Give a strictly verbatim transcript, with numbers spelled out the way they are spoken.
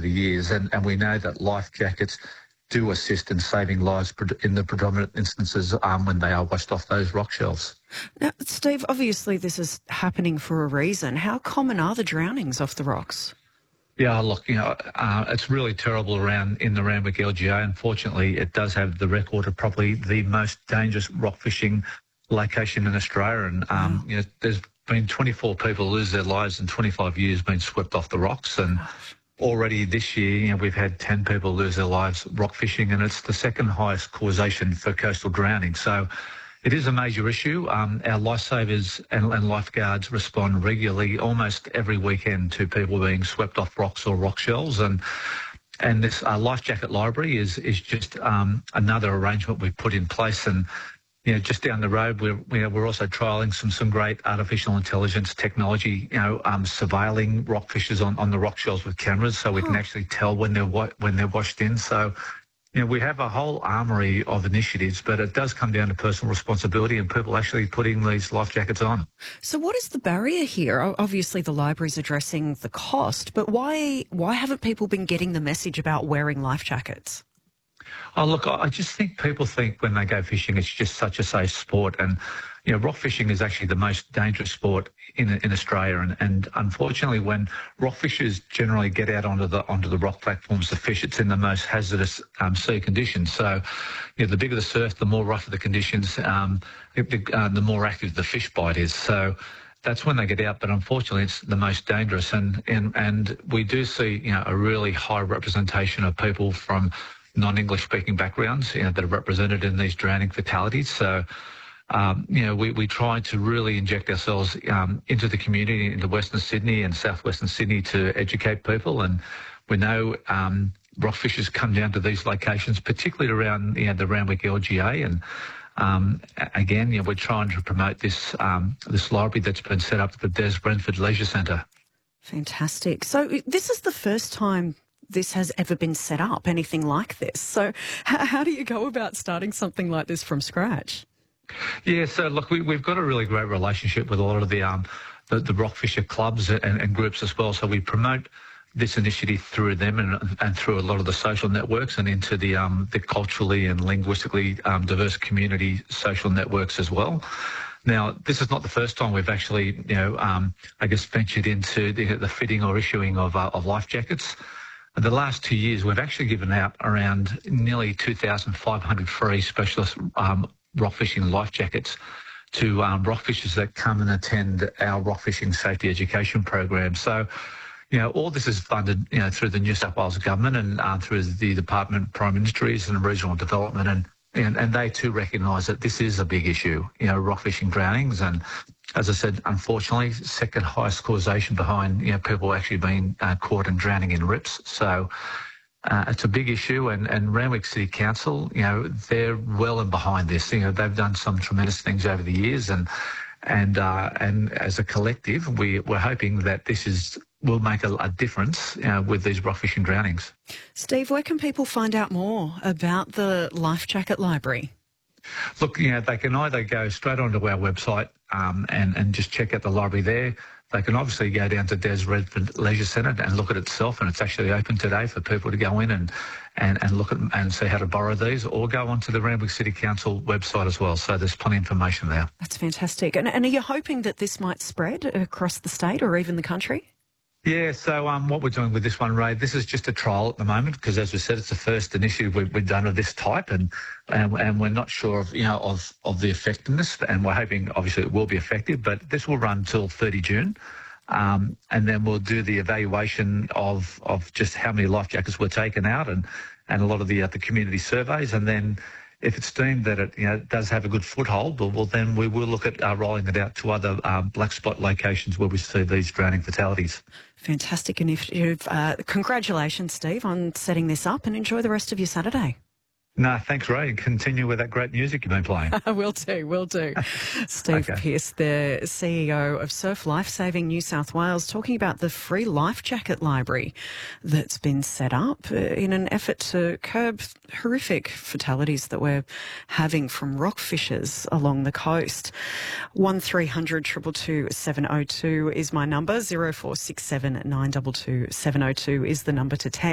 the years, and, and we know that life jackets do assist in saving lives in the predominant instances um, when they are washed off those rock shelves. Now, Steve, obviously this is happening for a reason. How common are the drownings off the rocks? Yeah, look, you know, uh, it's really terrible around in the Randwick L G A. Unfortunately, it does have the record of probably the most dangerous rock fishing location in Australia. And, um, wow. you know, there's been twenty-four people lose their lives in twenty-five years being swept off the rocks. And already this year, you know, we've had ten people lose their lives rock fishing, and it's the second highest causation for coastal drowning. So it is a major issue. Um, our lifesavers and, and lifeguards respond regularly, almost every weekend, to people being swept off rocks or rock shelves. And and this uh, life jacket library is is just um, another arrangement we've put in place. And you know, just down the road, we're you know, we're also trialling some some great artificial intelligence technology. You know, um, surveilling rock fishers on, on the rock shelves with cameras, so we huh. can actually tell when they're wa- when they're washed in. So, you know, we have a whole armoury of initiatives, but it does come down to personal responsibility and people actually putting these life jackets on. So what is the barrier here? Obviously the library's addressing the cost, but why why haven't people been getting the message about wearing life jackets? Oh, look, I just think people think when they go fishing it's just such a safe sport. And, you know, rock fishing is actually the most dangerous sport in in Australia. And, and unfortunately, when rock fishers generally get out onto the onto the rock platforms to fish, it's in the most hazardous um, sea conditions. So, you know, the bigger the surf, the more rougher the conditions, um, the, uh, the more active the fish bite is. So that's when they get out, but unfortunately it's the most dangerous. And, and, and we do see, you know, a really high representation of people from non-English speaking backgrounds, you know, that are represented in these drowning fatalities. So, um, you know, we, we try to really inject ourselves um, into the community, into Western Sydney and southwestern Sydney to educate people. And we know um, rock fishers come down to these locations, particularly around, you know, the Randwick L G A. And um, again, you know, we're trying to promote this um, this library that's been set up at the Des Brentford Leisure Centre. Fantastic. So this is the first time this has ever been set up, anything like this. So how, how do you go about starting something like this from scratch? Yeah, so look, we, we've got a really great relationship with a lot of the um, the, the rock fisher clubs and, and groups as well. So we promote this initiative through them and, and through a lot of the social networks and into the um, the culturally and linguistically um, diverse community social networks as well. Now, this is not the first time we've actually, you know, um, I guess ventured into the, the fitting or issuing of, uh, of life jackets. In the last two years, we've actually given out around nearly two thousand five hundred free specialist um, rock fishing life jackets to um, rock fishers that come and attend our rock fishing safety education program. So, you know, all this is funded, you know, through the New South Wales government and uh, through the Department of Prime Ministries and Regional Development, and, and and they too recognise that this is a big issue. You know, rock fishing drownings, and as I said, unfortunately, second highest causation behind, you know, people actually being uh, caught and drowning in rips. So uh, it's a big issue, and, and Randwick City Council, you know, they're well and behind this. You know, they've done some tremendous things over the years, and and uh, and as a collective, we we're hoping that this is will make a, a difference uh, with these rock fishing drownings. Steve, where can people find out more about the Life Jacket Library? Look, you know, they can either go straight onto our website um, and, and just check out the library there. They can obviously go down to Des Brentford Leisure Centre and look at it itself, and it's actually open today for people to go in and, and, and look at and see how to borrow these, or go onto the Randwick City Council website as well. So there's plenty of information there. That's fantastic. And, and are you hoping that this might spread across the state or even the country? Yeah, so um, what we're doing with this one, Ray, this is just a trial at the moment because, as we said, it's the first initiative we've, we've done of this type, and, and and we're not sure of you know of of the effectiveness, and we're hoping obviously it will be effective. But this will run till thirty June, um, and then we'll do the evaluation of of just how many life jackets were taken out, and and a lot of the uh, the community surveys, and then if it's deemed that it you know does have a good foothold, well, well then we will look at uh, rolling it out to other um, black spot locations where we see these drowning fatalities. Fantastic initiative. Uh, congratulations, Steve, on setting this up, and enjoy the rest of your Saturday. No, thanks, Ray, and continue with that great music you've been playing. will do, will do. Steve okay. Pearce, the C E O of Surf Lifesaving New South Wales, talking about the free life jacket library that's been set up in an effort to curb horrific fatalities that we're having from rock fishers along the coast. one three hundred two two two seven oh two is my number. zero four six seven nine two two seven oh two is the number to text.